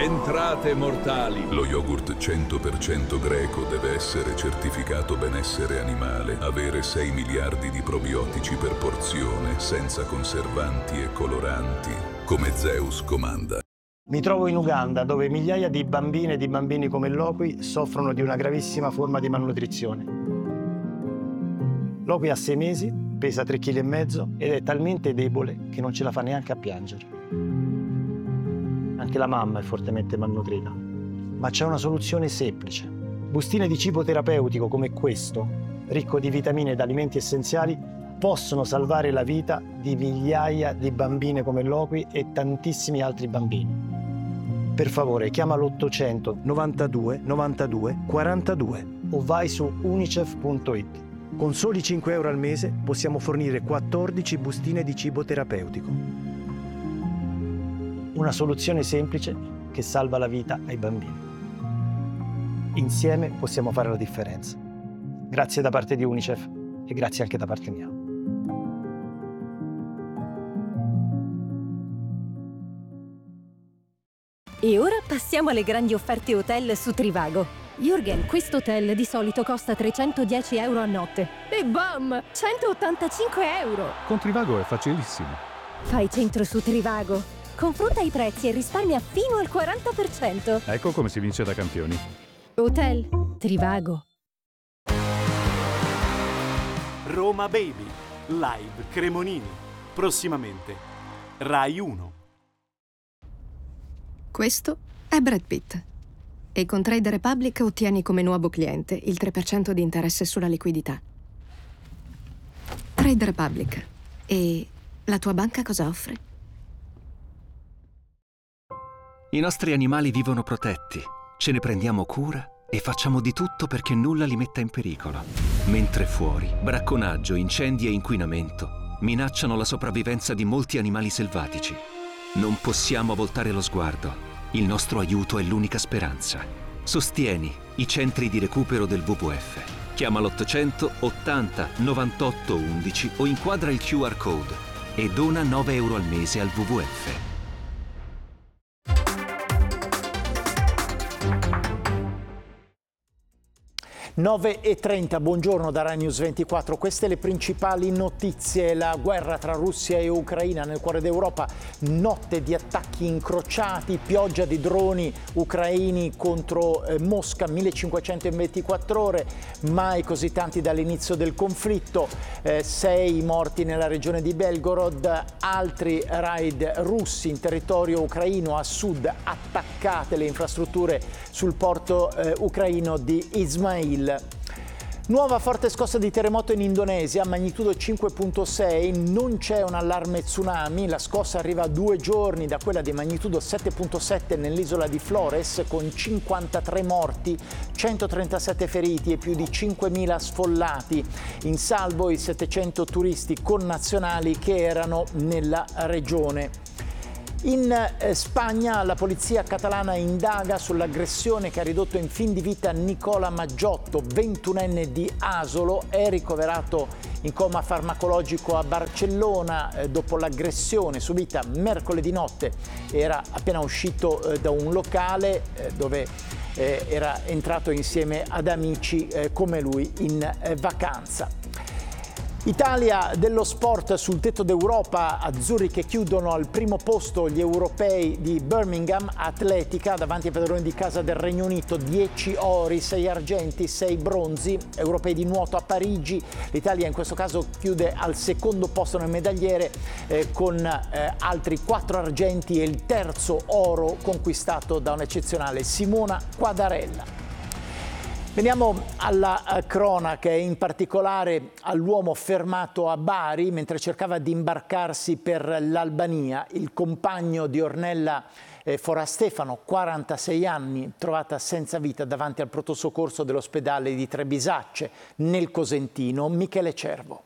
Entrate mortali. Lo yogurt 100% greco deve essere certificato benessere animale, avere 6 miliardi di probiotici per porzione, senza conservanti e coloranti, come Zeus comanda. Mi trovo in Uganda, dove migliaia di bambine e di bambini come Lokwi soffrono di una gravissima forma di malnutrizione. Lokwi ha 6 mesi, pesa 3,5 kg ed è talmente debole che non ce la fa neanche a piangere. Anche la mamma è fortemente malnutrita. Ma c'è una soluzione semplice. Bustine di cibo terapeutico come questo, ricco di vitamine ed alimenti essenziali, possono salvare la vita di migliaia di bambine come Lokwi e tantissimi altri bambini. Per favore, chiama l'800 92 92 42 o vai su unicef.it. Con soli 5 euro al mese possiamo fornire 14 bustine di cibo terapeutico. Una soluzione semplice che salva la vita ai bambini. Insieme possiamo fare la differenza. Grazie da parte di Unicef e grazie anche da parte mia. E ora passiamo alle grandi offerte hotel su Trivago. Jürgen, questo hotel di solito costa 310 euro a notte. E bam! 185 euro! Con Trivago è facilissimo. Fai centro su Trivago. Confronta i prezzi e risparmia fino al 40%. Ecco come si vince da campioni. Hotel Trivago. Roma Baby, live Cremonini. Prossimamente, Rai 1. Questo è Brad Pitt. E con Trade Republic ottieni come nuovo cliente il 3% di interesse sulla liquidità. Trade Republic. E la tua banca cosa offre? I nostri animali vivono protetti, ce ne prendiamo cura e facciamo di tutto perché nulla li metta in pericolo. Mentre fuori, bracconaggio, incendi e inquinamento minacciano la sopravvivenza di molti animali selvatici. Non possiamo voltare lo sguardo. Il nostro aiuto è l'unica speranza. Sostieni i centri di recupero del WWF. Chiama l'800 80 98 11 o inquadra il QR code e dona 9 euro al mese al WWF. 9:30, buongiorno da Rai News 24. Queste le principali notizie. La guerra tra Russia e Ucraina nel cuore d'Europa, notte di attacchi incrociati, pioggia di droni ucraini contro Mosca, 1500 in 24 ore, mai così tanti dall'inizio del conflitto, 6 morti nella regione di Belgorod, altri raid russi in territorio ucraino a sud, attaccate le infrastrutture sul porto ucraino di Ismail. Nuova forte scossa di terremoto in Indonesia, magnitudo 5.6, non c'è un allarme tsunami, la scossa arriva a 2 giorni da quella di magnitudo 7.7 nell'isola di Flores, con 53 morti, 137 feriti e più di 5.000 sfollati. In salvo i 700 turisti connazionali che erano nella regione. In Spagna la polizia catalana indaga sull'aggressione che ha ridotto in fin di vita Nicola Maggiotto, 21enne di Asolo, è ricoverato in coma farmacologico a Barcellona dopo l'aggressione subita mercoledì notte. Era appena uscito da un locale dove era entrato insieme ad amici come lui in vacanza. Italia dello sport sul tetto d'Europa, azzurri che chiudono al primo posto gli europei di Birmingham, atletica davanti ai padroni di casa del Regno Unito, 10 ori, 6 argenti, 6 bronzi, europei di nuoto a Parigi, l'Italia in questo caso chiude al secondo posto nel medagliere con altri 4 argenti e il terzo oro conquistato da un'eccezionale Simona Quadarella. Veniamo alla cronaca e in particolare all'uomo fermato a Bari mentre cercava di imbarcarsi per l'Albania. Il compagno di Ornella Forastefano, 46 anni, trovata senza vita davanti al pronto soccorso dell'ospedale di Trebisacce, nel Cosentino. Michele Cervo.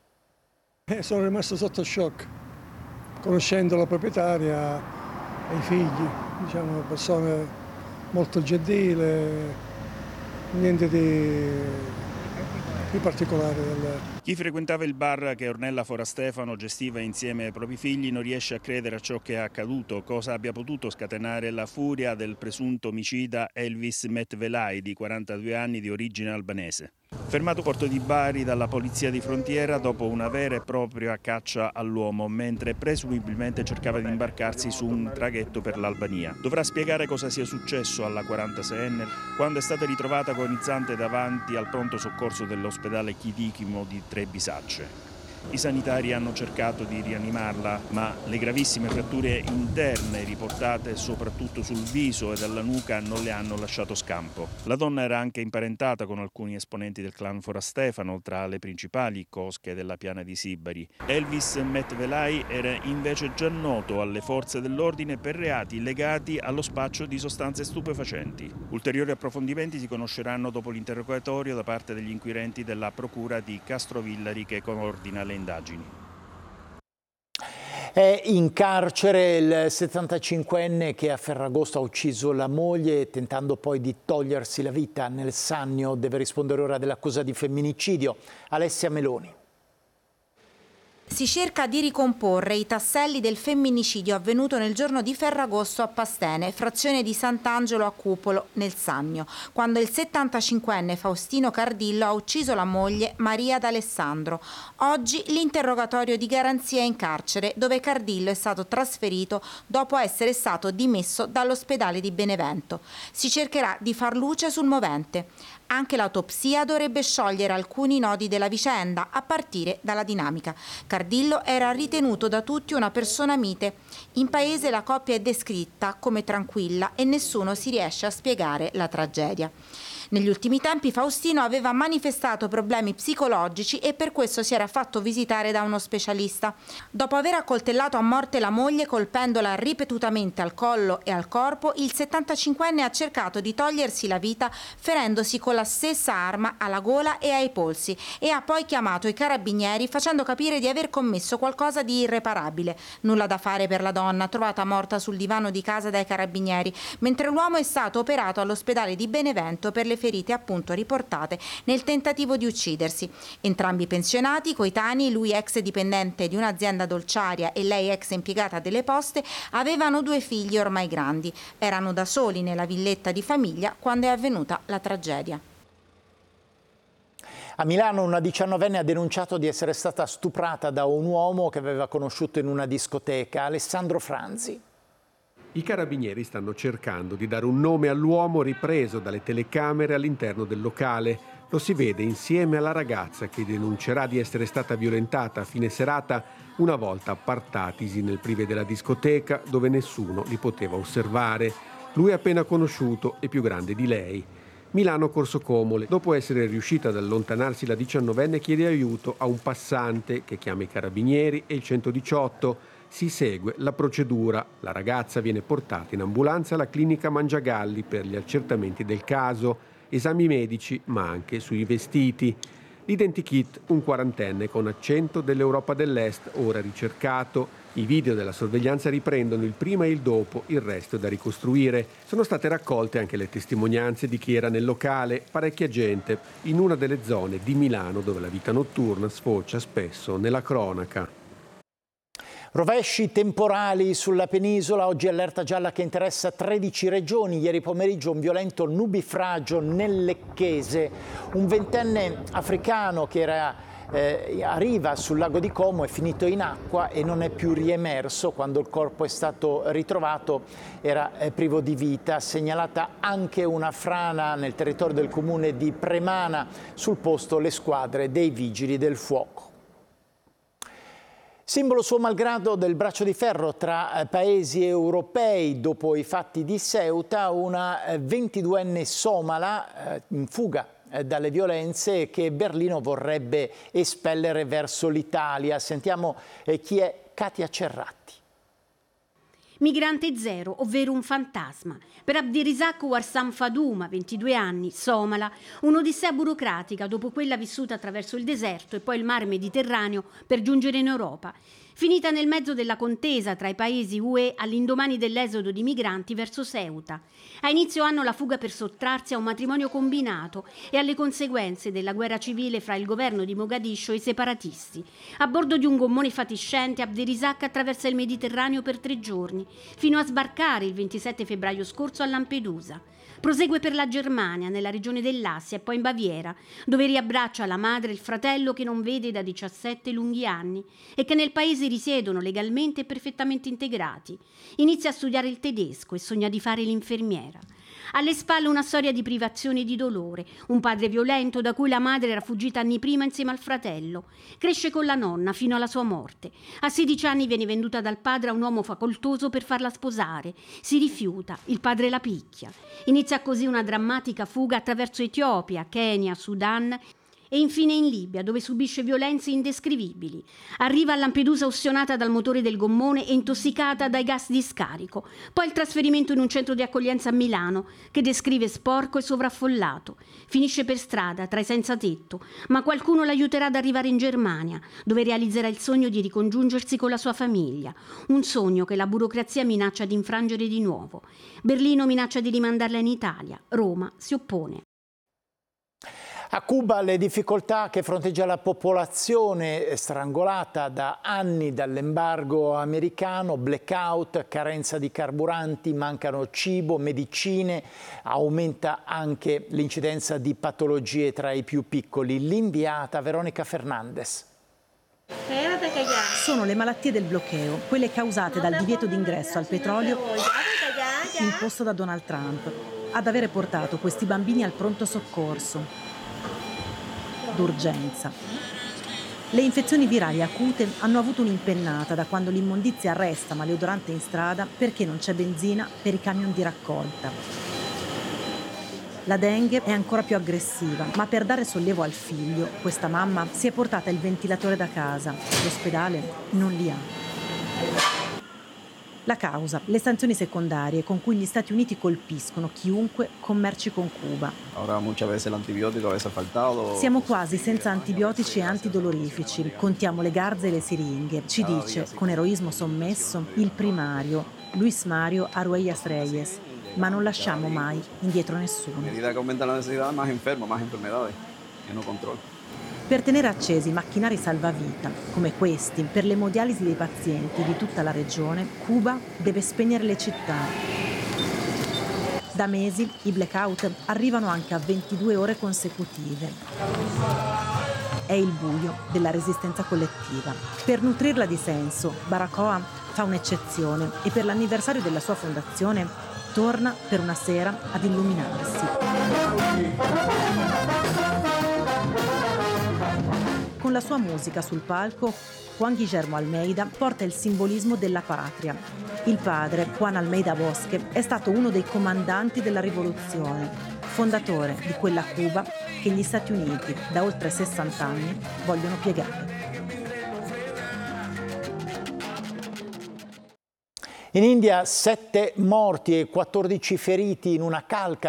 Sono rimasto sotto shock, conoscendo la proprietaria e i figli, diciamo, persone molto gentili. Niente di più particolare. Chi frequentava il bar che Ornella Forastefano gestiva insieme ai propri figli non riesce a credere a ciò che è accaduto, cosa abbia potuto scatenare la furia del presunto omicida Elvis Metvelai, di 42 anni, di origine albanese. Fermato a Porto di Bari dalla polizia di frontiera dopo una vera e propria caccia all'uomo, mentre presumibilmente cercava di imbarcarsi su un traghetto per l'Albania. Dovrà spiegare cosa sia successo alla 46enne quando è stata ritrovata agonizzante davanti al pronto soccorso dell'ospedale Chirichimo di Trebisacce. I sanitari hanno cercato di rianimarla, ma le gravissime fratture interne riportate soprattutto sul viso e alla nuca non le hanno lasciato scampo. La donna era anche imparentata con alcuni esponenti del clan Forastefano, tra le principali cosche della piana di Sibari. Elvis Metvelai era invece già noto alle forze dell'ordine per reati legati allo spaccio di sostanze stupefacenti. Ulteriori approfondimenti si conosceranno dopo l'interrogatorio da parte degli inquirenti della procura di Castrovillari, che coordina le indagini. È in carcere il 75enne che a Ferragosto ha ucciso la moglie tentando poi di togliersi la vita nel Sannio. Deve rispondere ora dell'accusa di femminicidio. Alessia Meloni. Si cerca di ricomporre i tasselli del femminicidio avvenuto nel giorno di Ferragosto a Pastene, frazione di Sant'Angelo a Cupolo, nel Sannio, quando il 75enne Faustino Cardillo ha ucciso la moglie Maria D'Alessandro. Oggi l'interrogatorio di garanzia in carcere, dove Cardillo è stato trasferito dopo essere stato dimesso dall'ospedale di Benevento. Si cercherà di far luce sul movente. Anche l'autopsia dovrebbe sciogliere alcuni nodi della vicenda, a partire dalla dinamica. Cardillo era ritenuto da tutti una persona mite. In paese la coppia è descritta come tranquilla e nessuno si riesce a spiegare la tragedia. Negli ultimi tempi Faustino aveva manifestato problemi psicologici e per questo si era fatto visitare da uno specialista. Dopo aver accoltellato a morte la moglie colpendola ripetutamente al collo e al corpo, il 75enne ha cercato di togliersi la vita ferendosi con la stessa arma alla gola e ai polsi e ha poi chiamato i carabinieri facendo capire di aver commesso qualcosa di irreparabile. Nulla da fare per la donna, trovata morta sul divano di casa dai carabinieri, mentre l'uomo è stato operato all'ospedale di Benevento per le ferite appunto riportate nel tentativo di uccidersi. Entrambi pensionati, coetanei, lui ex dipendente di un'azienda dolciaria e lei ex impiegata delle poste, avevano 2 figli ormai grandi. Erano da soli nella villetta di famiglia quando è avvenuta la tragedia. A Milano una 19enne ha denunciato di essere stata stuprata da un uomo che aveva conosciuto in una discoteca. Alessandro Franzi. I carabinieri stanno cercando di dare un nome all'uomo ripreso dalle telecamere all'interno del locale. Lo si vede insieme alla ragazza che denuncerà di essere stata violentata a fine serata una volta appartatisi nel privé della discoteca dove nessuno li poteva osservare. Lui è appena conosciuto e più grande di lei. Milano Corso Comole. Dopo essere riuscita ad allontanarsi, la 19enne chiede aiuto a un passante che chiama i carabinieri e il 118. Si segue la procedura. La ragazza viene portata in ambulanza alla clinica Mangiagalli per gli accertamenti del caso, esami medici ma anche sui vestiti. L'identikit, un 40enne con accento dell'Europa dell'Est, ora ricercato. I video della sorveglianza riprendono il prima e il dopo, il resto è da ricostruire. Sono state raccolte anche le testimonianze di chi era nel locale, parecchia gente, in una delle zone di Milano dove la vita notturna sfocia spesso nella cronaca. Rovesci temporali sulla penisola, oggi allerta gialla che interessa 13 regioni. Ieri pomeriggio un violento nubifragio nel Lecchese. Un 20enne africano che arriva sul lago di Como è finito in acqua e non è più riemerso. Quando il corpo è stato ritrovato era privo di vita. Segnalata anche una frana nel territorio del comune di Premana, sul posto le squadre dei vigili del fuoco. Simbolo suo malgrado del braccio di ferro tra paesi europei, dopo i fatti di Ceuta, una 22enne somala in fuga dalle violenze che Berlino vorrebbe espellere verso l'Italia. Sentiamo chi è Katia Cerratti. Migrante zero, ovvero un fantasma. Per Abdirizak Warsam Faduma, 22 anni, somala, un'odissea burocratica dopo quella vissuta attraverso il deserto e poi il mare Mediterraneo per giungere in Europa. finita nel mezzo della contesa tra i paesi UE all'indomani dell'esodo di migranti verso Ceuta. A inizio anno la fuga per sottrarsi a un matrimonio combinato e alle conseguenze della guerra civile fra il governo di Mogadiscio e i separatisti. A bordo di un gommone fatiscente, Abderrezak attraversa il Mediterraneo per 3 giorni, fino a sbarcare il 27 febbraio scorso a Lampedusa. Prosegue per la Germania, nella regione dell'Assia e poi in Baviera, dove riabbraccia la madre e il fratello che non vede da 17 lunghi anni e che nel paese risiedono legalmente e perfettamente integrati. Inizia a studiare il tedesco e sogna di fare l'infermiera. Alle spalle una storia di privazione e di dolore, un padre violento da cui la madre era fuggita anni prima insieme al fratello. Cresce con la nonna fino alla sua morte. A 16 anni viene venduta dal padre a un uomo facoltoso per farla sposare. Si rifiuta, il padre la picchia. Inizia così una drammatica fuga attraverso Etiopia, Kenya, Sudan e infine in Libia, dove subisce violenze indescrivibili. Arriva a Lampedusa ustionata dal motore del gommone e intossicata dai gas di scarico. Poi il trasferimento in un centro di accoglienza a Milano, che descrive sporco e sovraffollato. Finisce per strada, tra i senza tetto, ma qualcuno l'aiuterà ad arrivare in Germania, dove realizzerà il sogno di ricongiungersi con la sua famiglia. Un sogno che la burocrazia minaccia di infrangere di nuovo. Berlino minaccia di rimandarla in Italia. Roma si oppone. A Cuba le difficoltà che fronteggia la popolazione strangolata da anni dall'embargo americano, blackout, carenza di carburanti, mancano cibo, medicine, aumenta anche l'incidenza di patologie tra i più piccoli. L'inviata Veronica Fernandez. Sono le malattie del bloqueo, quelle causate dal divieto d'ingresso al petrolio imposto da Donald Trump, ad avere portato questi bambini al pronto soccorso d'urgenza. Le infezioni virali acute hanno avuto un'impennata da quando l'immondizia resta maleodorante in strada perché non c'è benzina per i camion di raccolta. La dengue è ancora più aggressiva, ma per dare sollievo al figlio, questa mamma si è portata il ventilatore da casa. L'ospedale non li ha. La causa, le sanzioni secondarie con cui gli Stati Uniti colpiscono chiunque commerci con Cuba. Ahora muchas veces el antibiótico a veces ha faltado. Siamo quasi senza antibiotici e antidolorifici, contiamo le garze e le siringhe, ci dice con eroismo sommesso il primario Luis Mario Arguelles Reyes, ma non lasciamo mai indietro nessuno. A medida che aumenta la necessità, más enfermos, más enfermedades che non controlla. Per tenere accesi macchinari salvavita, come questi, per l'emodialisi dei pazienti di tutta la regione, Cuba deve spegnere le città. Da mesi i blackout arrivano anche a 22 ore consecutive. È il buio della resistenza collettiva. Per nutrirla di senso, Baracoa fa un'eccezione e per l'anniversario della sua fondazione torna per una sera ad illuminarsi. Con la sua musica sul palco, Juan Guillermo Almeida porta il simbolismo della patria. Il padre, Juan Almeida Bosque, è stato uno dei comandanti della rivoluzione, fondatore di quella Cuba che gli Stati Uniti, da oltre 60 anni, vogliono piegare. In India 7 morti e 14 feriti in una calca